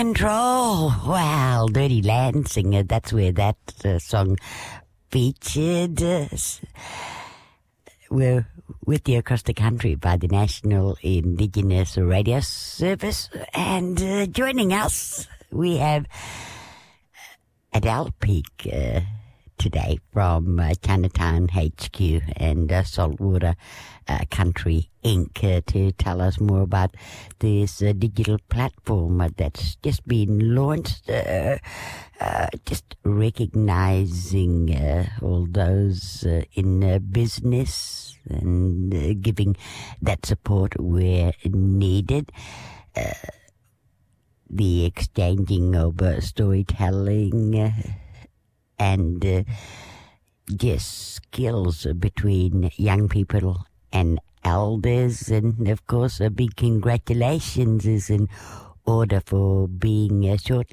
Control. Well, Dirty Land Singer, that's where that song featured. We're with you across the country by the National Indigenous Radio Service. And joining us, we have Adele Peak today from Chinatown HQ and Saltwater Country Inc. To tell us more about this digital platform that's just been launched, just recognizing all those in business and giving that support where needed. The exchanging of storytelling and just skills between young people and elders. And of course, a big congratulations is in order for being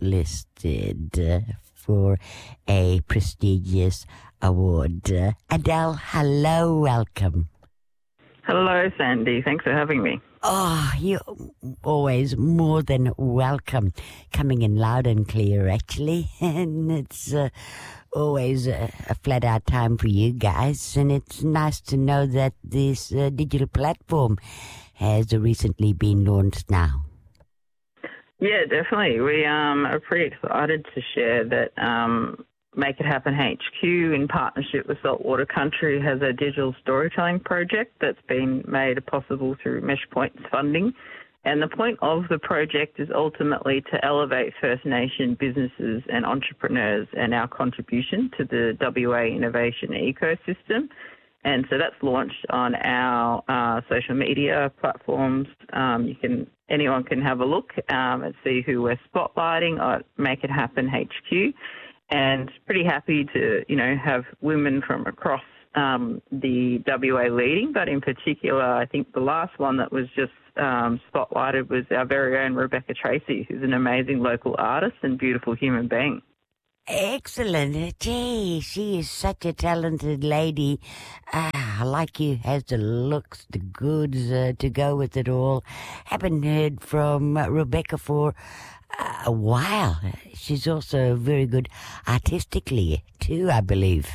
shortlisted for a prestigious award. Adele, hello, welcome. Hello, Sandy. Thanks for having me. Oh, you're always more than welcome. Coming in loud and clear, actually. And it's always a flat-out time for you guys. And it's nice to know that this digital platform has recently been launched now. Yeah, definitely. We are pretty excited to share that Make It Happen HQ, in partnership with Saltwater Country, has a digital storytelling project that's been made possible through Meshpoint's funding. And the point of the project is ultimately to elevate First Nation businesses and entrepreneurs and our contribution to the WA innovation ecosystem. And so that's launched on our social media platforms. Anyone can have a look and see who we're spotlighting at Make It Happen HQ. And pretty happy to, have women from across the WA leading, but in particular, I think the last one that was just spotlighted was our very own Rebecca Tracy, who's an amazing local artist and beautiful human being. Excellent. Gee, she is such a talented lady. Like you, has the looks, the goods to go with it all. Haven't heard from Rebecca for a while. She's also very good artistically too, I believe.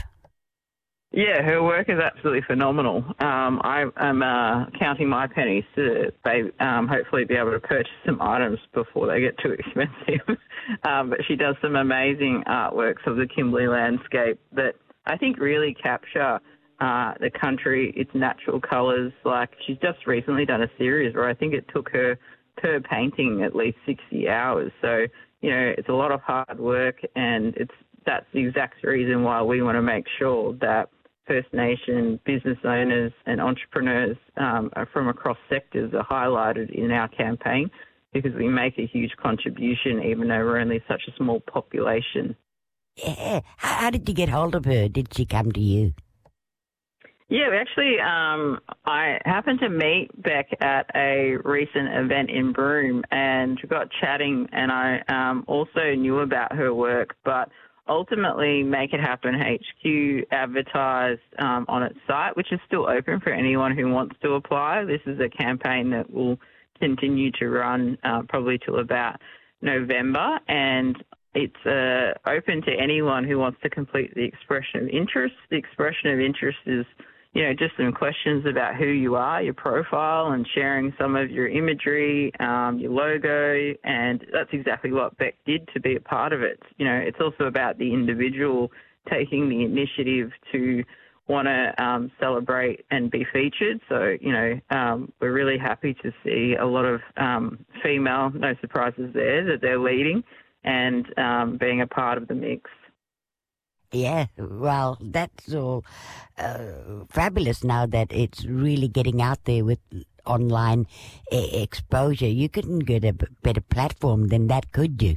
Yeah, her work is absolutely phenomenal. I am counting my pennies to hopefully be able to purchase some items before they get too expensive. But she does some amazing artworks of the Kimberley landscape that I think really capture the country, its natural colours. Like, she's just recently done a series where I think it took her per painting at least 60 hours. So, it's a lot of hard work, and that's the exact reason why we want to make sure that First Nation business owners and entrepreneurs from across sectors are highlighted in our campaign, because we make a huge contribution even though we're only such a small population. Yeah. How did you get hold of her? Did she come to you? Yeah, actually, I happened to meet Beck at a recent event in Broome, and we got chatting, and I also knew about her work, but ultimately Make It Happen HQ advertised on its site, which is still open for anyone who wants to apply. This is a campaign that will continue to run probably till about November, and it's open to anyone who wants to complete the expression of interest. The expression of interest is just some questions about who you are, your profile, and sharing some of your imagery, your logo, and that's exactly what Beck did to be a part of it. It's also about the individual taking the initiative to want to celebrate and be featured. So, we're really happy to see a lot of female, no surprises there, that they're leading and being a part of the mix. Yeah, well, that's all fabulous now that it's really getting out there with online exposure. You couldn't get a better platform than that, could you?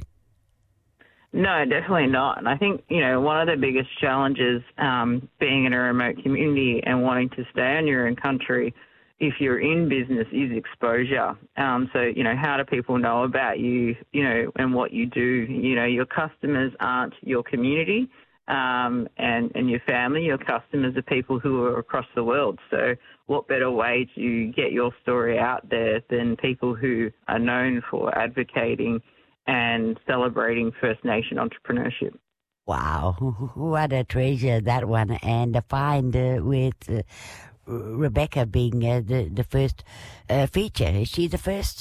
No, definitely not. And I think, one of the biggest challenges being in a remote community and wanting to stay on your own country if you're in business is exposure. So, how do people know about you, and what you do? Your customers aren't your community. And your family, your customers are people who are across the world. So what better way to get your story out there than people who are known for advocating and celebrating First Nation entrepreneurship. Wow, what a treasure that one. And a find with Rebecca being the first feature. Is she the first?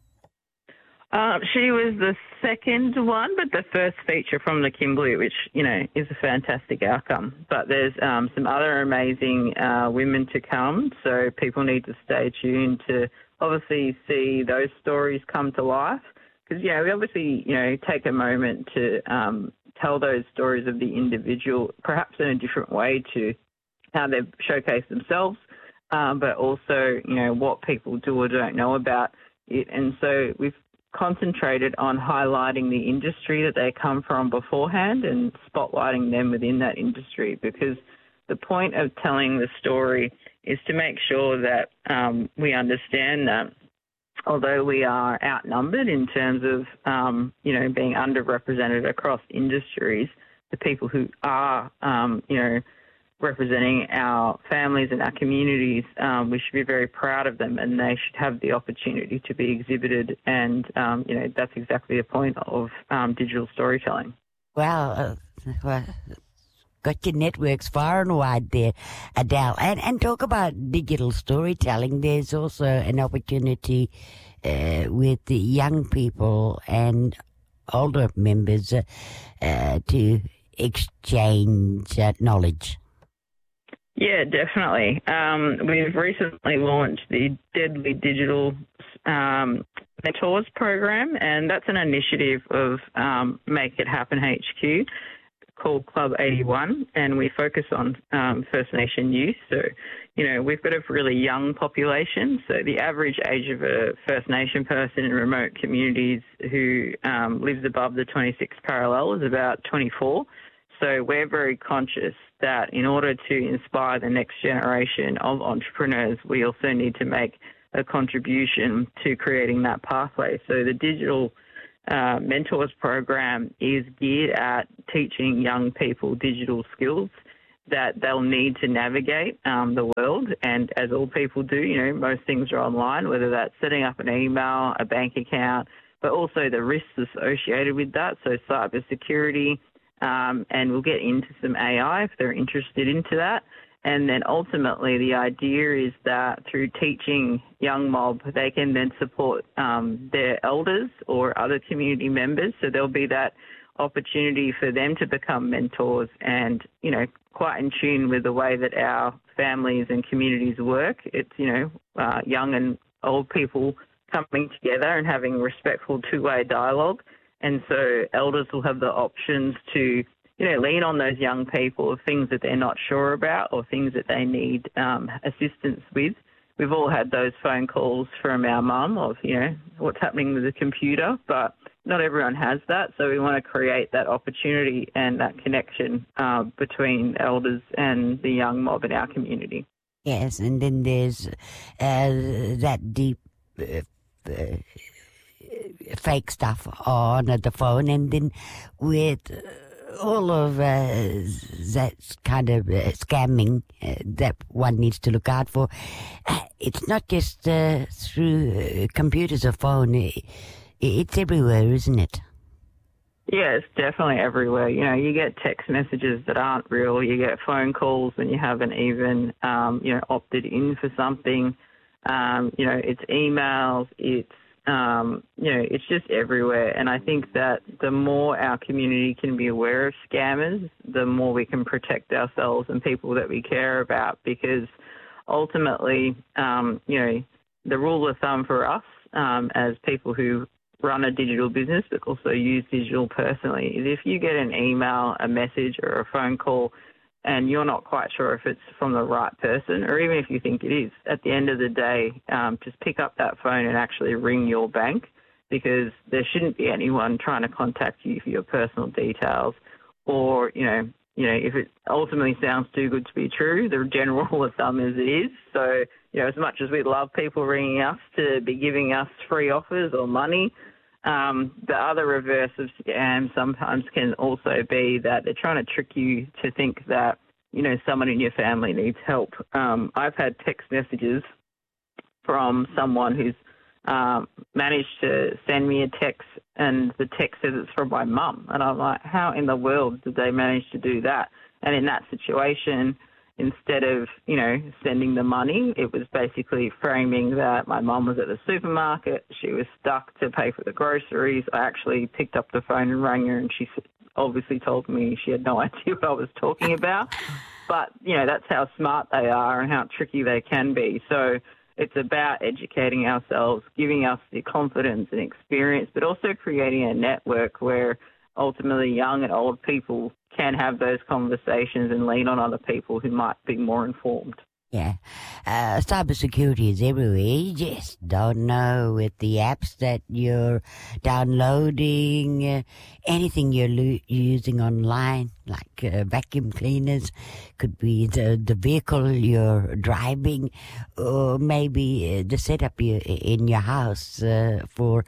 She was the second one, but the first feature from the Kimberley, which, is a fantastic outcome. But there's some other amazing women to come, so people need to stay tuned to obviously see those stories come to life. Because, we obviously, take a moment to tell those stories of the individual, perhaps in a different way to how they've showcased themselves, but also, what people do or don't know about it. And so we've concentrated on highlighting the industry that they come from beforehand and spotlighting them within that industry, because the point of telling the story is to make sure that we understand that although we are outnumbered in terms of, being underrepresented across industries, the people who are, representing our families and our communities, we should be very proud of them, and they should have the opportunity to be exhibited. And, that's exactly the point of digital storytelling. Well, got your networks far and wide there, Adele. And talk about digital storytelling. There's also an opportunity with the young people and older members to exchange knowledge. Yeah, definitely. We've recently launched the Deadly Digital Mentors program, and that's an initiative of Make It Happen HQ called Club 81, and we focus on First Nation youth. So, we've got a really young population. So the average age of a First Nation person in remote communities who lives above the 26th parallel is about 24. So we're very conscious that in order to inspire the next generation of entrepreneurs, we also need to make a contribution to creating that pathway. So the Digital Mentors program is geared at teaching young people digital skills that they'll need to navigate the world. And as all people do, most things are online, whether that's setting up an email, a bank account, but also the risks associated with that. So cybersecurity, and we'll get into some AI if they're interested into that. And then ultimately the idea is that through teaching young mob, they can then support their elders or other community members. So there'll be that opportunity for them to become mentors and, quite in tune with the way that our families and communities work. It's, young and old people coming together and having respectful two-way dialogue. And so elders will have the options to, lean on those young people of things that they're not sure about or things that they need assistance with. We've all had those phone calls from our mum of, what's happening with the computer, but not everyone has that. So we want to create that opportunity and that connection between elders and the young mob in our community. Yes, and then there's that deep fake stuff on the phone, and then with all of that kind of scamming that one needs to look out for. It's not just through computers or phone. It's everywhere, isn't it? Yeah, it's definitely everywhere. You get text messages that aren't real. You get phone calls when you haven't even, opted in for something. It's emails. It's just everywhere. And I think that the more our community can be aware of scammers, the more we can protect ourselves and people that we care about, because ultimately, the rule of thumb for us as people who run a digital business but also use digital personally is if you get an email, a message or a phone call and you're not quite sure if it's from the right person, or even if you think it is, at the end of the day, just pick up that phone and actually ring your bank, because there shouldn't be anyone trying to contact you for your personal details, or, if it ultimately sounds too good to be true, the general rule of thumb is it is. So, as much as we love people ringing us to be giving us free offers or money, the other reverse of scam sometimes can also be that they're trying to trick you to think that, someone in your family needs help. I've had text messages from someone who's managed to send me a text, and the text says it's from my mum. And I'm like, how in the world did they manage to do that? And in that situation, instead of, sending the money, it was basically framing that my mum was at the supermarket. She was stuck to pay for the groceries. I actually picked up the phone and rang her, and she obviously told me she had no idea what I was talking about. But, that's how smart they are and how tricky they can be. So it's about educating ourselves, giving us the confidence and experience, but also creating a network where ultimately young and old people can have those conversations and lean on other people who might be more informed. Yeah. Cybersecurity is everywhere. You just don't know with the apps that you're downloading, anything you're using online, like vacuum cleaners, could be the vehicle you're driving, or maybe the setup in your house for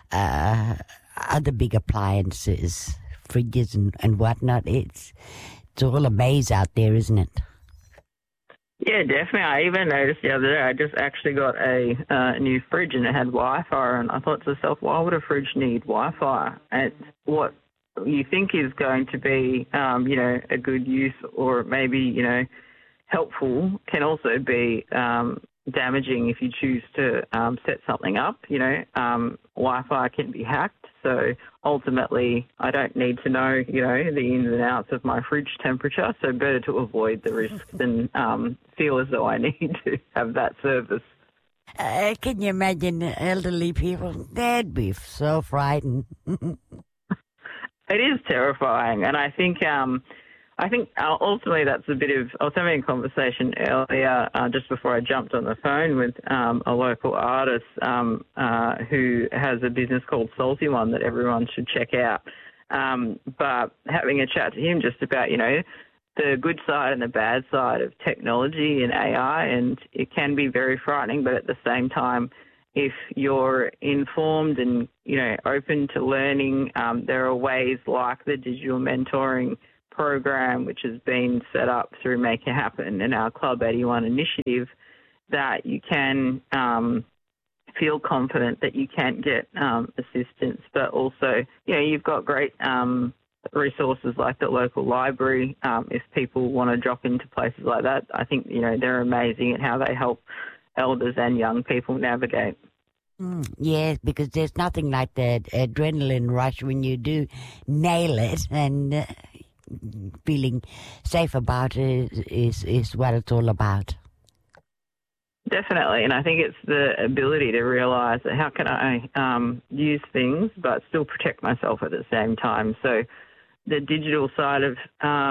other big appliances, fridges and whatnot. It's all a maze out there, isn't it? Yeah, definitely. I even noticed the other day, I just actually got a new fridge and it had Wi-Fi, and I thought to myself, why would a fridge need Wi-Fi? And what you think is going to be, a good use or maybe, helpful can also be damaging if you choose to set something up. Wi-Fi can be hacked. So ultimately, I don't need to know, the ins and outs of my fridge temperature. So better to avoid the risk than feel as though I need to have that service. Can you imagine elderly people? They'd be so frightened. It is terrifying, and I think ultimately that's a bit of. I was having a conversation earlier just before I jumped on the phone with a local artist who has a business called Salty One that everyone should check out. But having a chat to him just about the good side and the bad side of technology and AI, and it can be very frightening, but at the same time, if you're informed and, open to learning, there are ways like the digital mentoring program, which has been set up through Make It Happen and our Club 81 initiative, that you can feel confident that you can get assistance, but also, you've got great resources like the local library. If people want to drop into places like that, I think, they're amazing at how they help elders and young people navigate. Yes, because there's nothing like that adrenaline rush when you do nail it, and feeling safe about it is what it's all about. Definitely, and I think it's the ability to realise that how can I use things but still protect myself at the same time. So the digital side of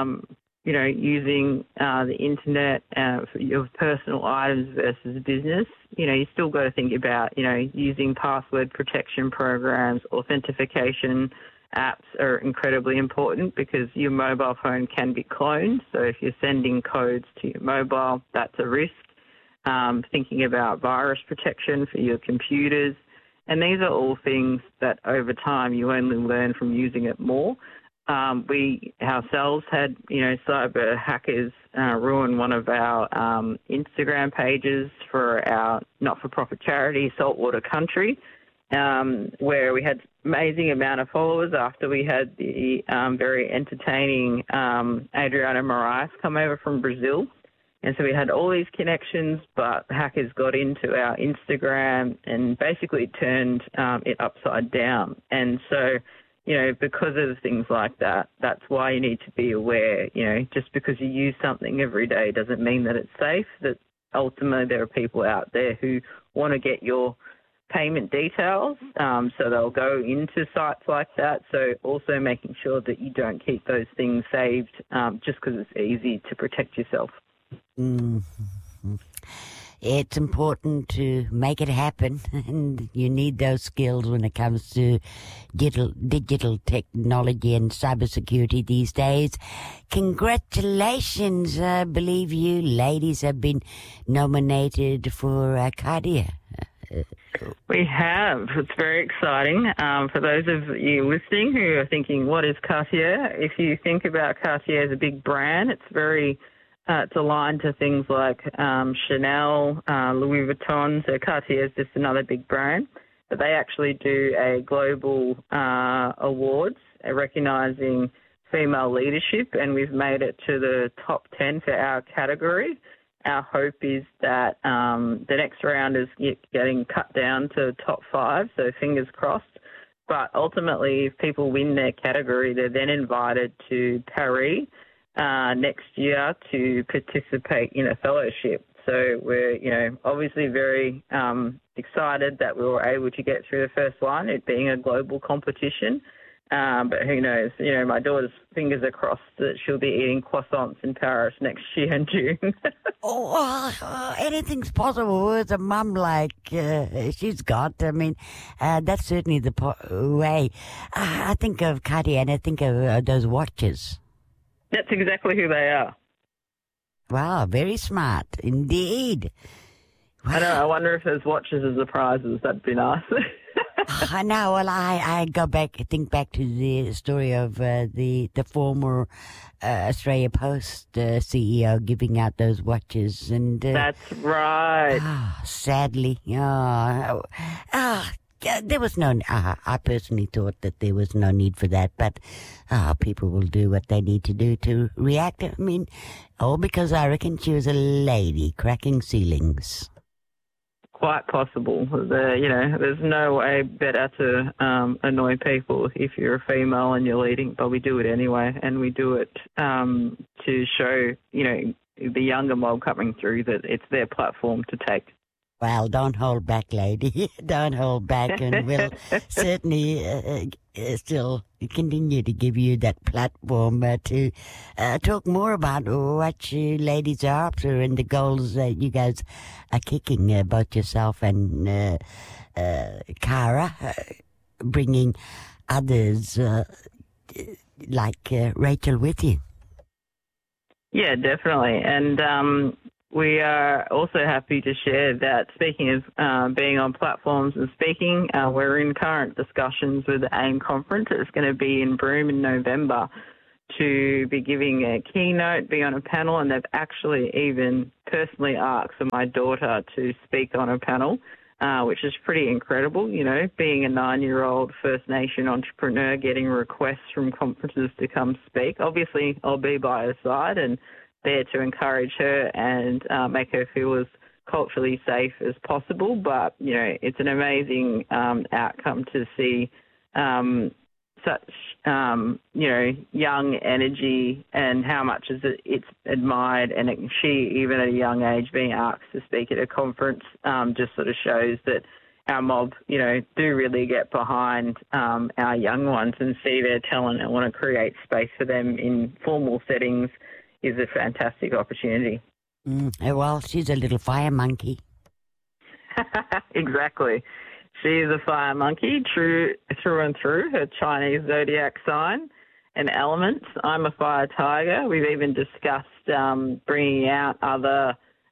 using the internet for your personal items versus business, you still got to think about, using password protection programs. Authentication apps are incredibly important because your mobile phone can be cloned. So if you're sending codes to your mobile, that's a risk. Thinking about virus protection for your computers. And these are all things that over time you only learn from using it more. We ourselves had, cyber hackers ruin one of our Instagram pages for our not-for-profit charity, Saltwater Country, where we had amazing amount of followers after we had the very entertaining Adriana Moraes come over from Brazil. And so we had all these connections, but hackers got into our Instagram and basically turned it upside down. And so, because of things like that, that's why you need to be aware, just because you use something every day doesn't mean that it's safe, that ultimately there are people out there who want to get your payment details, so they'll go into sites like that. So also making sure that you don't keep those things saved just because it's easy to protect yourself. Mm-hmm. It's important to make it happen, and you need those skills when it comes to digital technology and cybersecurity these days. Congratulations. I believe you ladies have been nominated for Cartier. We have. It's very exciting. For those of you listening who are thinking, what is Cartier? If you think about Cartier as a big brand, it's very it's aligned to things like Chanel, Louis Vuitton. So Cartier is just another big brand. But they actually do a global awards recognising female leadership, and we've made it to the top 10 for our category. Our hope is that the next round is getting cut down to top 5, so fingers crossed. But ultimately, if people win their category, they're then invited to Paris next year to participate in a fellowship. So we're, obviously very excited that we were able to get through the first one, it being a global competition. But who knows? My daughter's fingers are crossed that she'll be eating croissants in Paris next year in June. Anything's possible with a mum like she's got. I mean, that's certainly the way. I think of Cartier and I think of those watches. That's exactly who they are. Wow, very smart indeed. Wow. I know. I wonder if there's watches as the prizes. That'd be nice. I know. Well, I think back to the story of the former Australia Post CEO giving out those watches, and that's right. Sadly, there was no. I personally thought that there was no need for that, but people will do what they need to do to react. I mean, all because I reckon she was a lady cracking ceilings. Quite possible. There's no way better to annoy people if you're a female and you're leading, but we do it anyway, and we do it to show, the younger mob coming through that it's their platform to take. Well, don't hold back, lady. Don't hold back, and we'll certainly still continue to give you that platform to talk more about what you ladies are up to and the goals that you guys are kicking, both yourself and Cara, bringing others like Rachel with you. Yeah, definitely. And we are also happy to share that, speaking of being on platforms and speaking, we're in current discussions with the AIM conference. It's going to be in Broome in November to be giving a keynote, be on a panel, and they've actually even personally asked for my daughter to speak on a panel, which is pretty incredible, being a 9-year-old First Nation entrepreneur, getting requests from conferences to come speak. Obviously, I'll be by her side and there to encourage her and make her feel as culturally safe as possible. But, it's an amazing outcome to see such, young energy and how much is it's admired. And she, even at a young age, being asked to speak at a conference just sort of shows that our mob, do really get behind our young ones and see their talent and want to create space for them in formal settings is a fantastic opportunity. Well, she's a little fire monkey. Exactly. She is a fire monkey, true through and through, her Chinese zodiac sign and elements. I'm a fire tiger. We've even discussed bringing out other,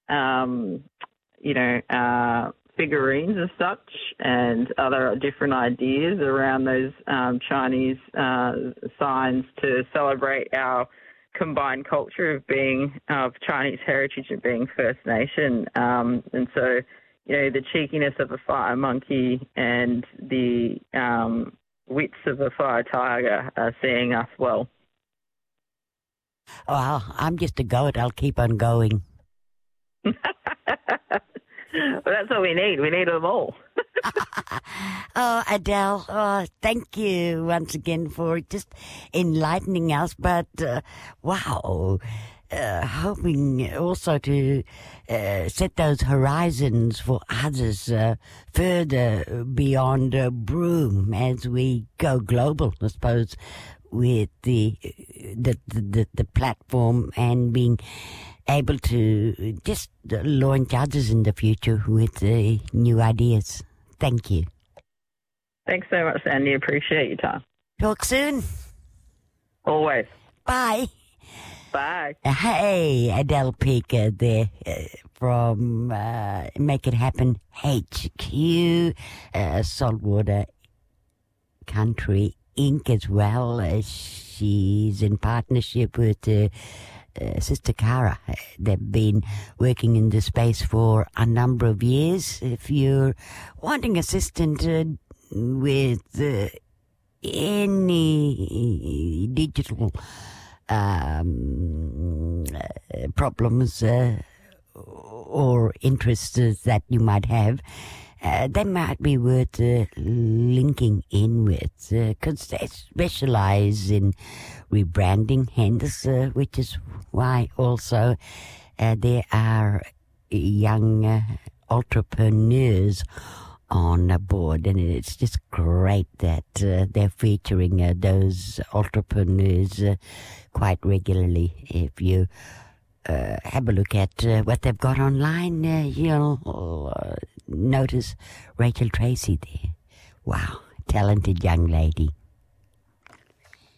figurines as such and other different ideas around those Chinese signs to celebrate our combined culture of being of Chinese heritage and being First Nation. And so, the cheekiness of a fire monkey and the wits of a fire tiger are seeing us well. Well, I'm just a goat. I'll keep on going. Well, that's what we need. We need them all. Oh, Adele, thank you once again for just enlightening us. But, wow, hoping also to set those horizons for others further beyond Broome as we go global, I suppose, with the platform and being able to just launch others in the future with new ideas. Thank you. Thanks so much, Sandy. Appreciate your time. Talk soon. Always. Bye. Bye. Hey, Adele Pica there from Make It Happen HQ, Saltwater Country Inc. as well. She's in partnership with Sister Cara. They've been working in this space for a number of years. If you're wanting assistance with any digital problems or interests that you might have, they might be worth linking in with, because they specialize in rebranding, hence, which is why also there are young entrepreneurs on board, and it's just great that they're featuring those entrepreneurs quite regularly. If you have a look at what they've got online, you'll notice Rachel Tracy there. Wow, talented young lady.